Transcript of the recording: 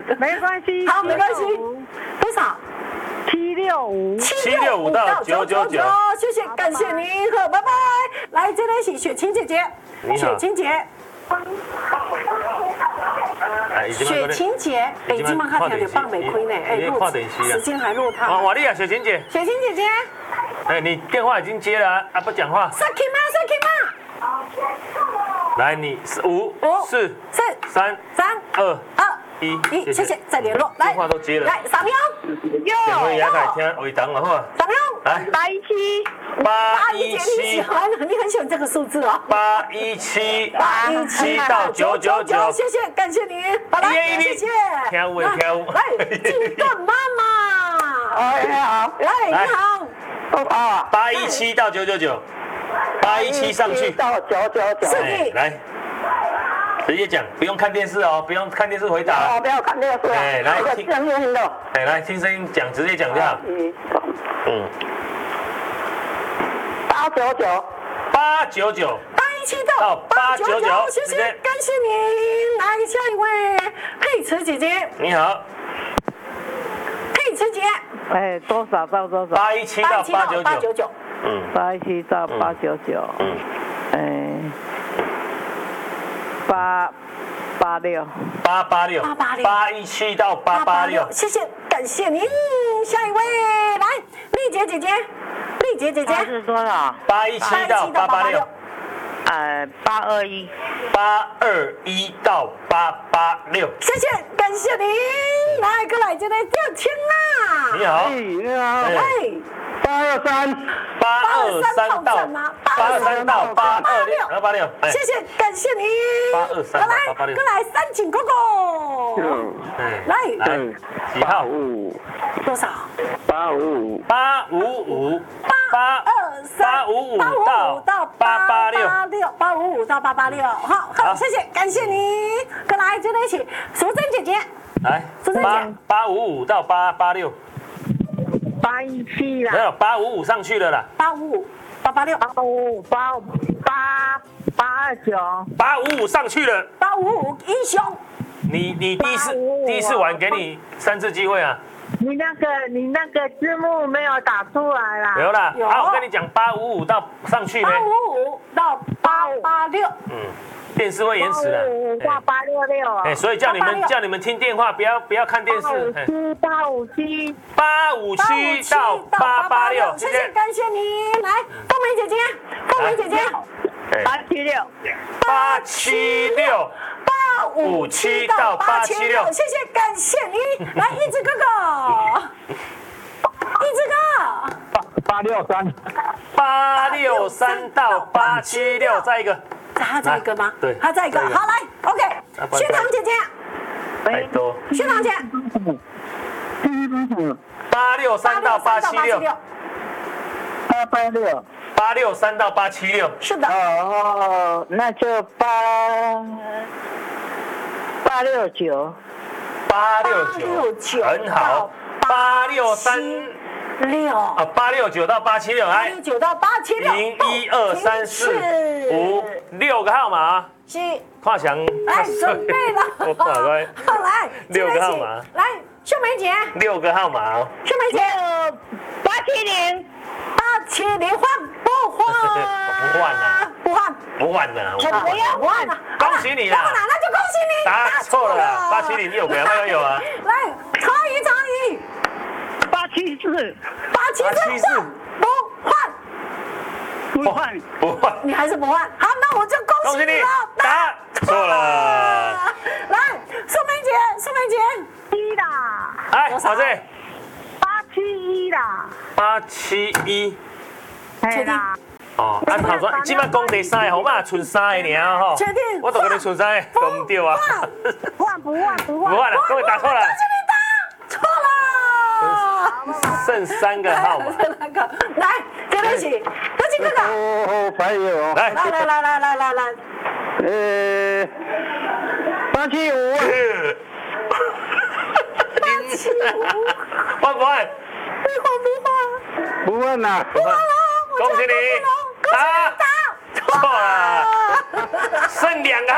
没关系。 好，没关系。多少 ？765 到999， 谢谢，感谢您，好，拜拜。来，这里是雪晴姐姐，雪晴姐。雪晴姐，北京嘛，她听到放没亏呢，时间还落汤。 瓦利亚，雪晴姐， 雪晴姐姐， 你电话已经接了啊，不讲话。 Saki 来，你5、4、3、2、1， 谢谢，再联络。来， 电话都接了。 来，扫描。 电话也可以听，回档了哈。 扫描。 来 817，你喜欢，你很喜欢这个数字哦。 817到999， 谢谢，感谢您。好来，谢谢。 跳舞。 来，金盾妈妈。 你好。 来，你好。 817到999，817上去到999。 是来。直接讲，不用看电视哦，不用看电视回答。 不要看电视。 来听声音的。 来听声音讲，直接讲就好。 899。 817到899， 谢谢，感谢您。来，下一位，佩慈姐姐。 你好， 佩慈姐。 多少到多少 ？817到899。 817到899。 817到886， 谢谢，感谢您。 下一位，来，丽姐姐姐，丽姐姐姐是多少 ？817到886。 821 到886。 谢谢，感谢您。来，过来，这来吊签啦。 你好， 你好。 823到826。 谢谢，感谢您。 823到886。 过来，三井哥哥。来， 几号？ 多少 ？855到 886。855到886。好，谢谢，感谢您。过来，这里一起，淑珍姐姐。 来， 淑珍姐。 855到886。 817啦。 没有，855上去了啦。 855、886、 855上去了。 855英雄。 你第一次玩，给你3次机会啊。 你那个字幕没有打出来啦。 有啦，我跟你讲，855到上去呢。 855到886。 电视会延迟的。 855到866。 所以叫你们听电话，不要看电视。 857 到886。 谢谢，感谢您。来，凤梅姐姐。 876。 857到876，谢谢，感谢您。来，一只哥哥。 863到876，再一个。 他再一个吗？ 对， 他再一个。好，来 ，OK。宣堂姐姐。 太多。 宣堂姐。 863到876。863到876。 是的。 那就869。 很好。863。869到876，来 ，869到876，0、 1、2、3、4、5、6个号码。 是。 跨墙。 来，准备了。 好， 来 ，6个号码。 来，秀梅姐。 6个号码哦。 秀梅姐。 870。 870换不换？ 不换了。 不换了。 恭喜你啦！ 那就恭喜你。 答错了啦，870有没有啊？ 来，查疑。 874。 不换。 你还是不换？好，那我就恭喜你了。 答错了。 来，素梅姐。 1啦。 哎，小子。 871啦。 871。 确定？ 头先即摆讲第3个号码，剩3个尔吼。 确定？ 我都给你剩3个，都唔对啊。 不换了，各位答错了。 恭喜你答错了。 剩3个号码。 来，跟我一起，德清哥哥。 还有。 来。 875。 换不换？ 不换啦。 恭喜你，答错了，剩2个号。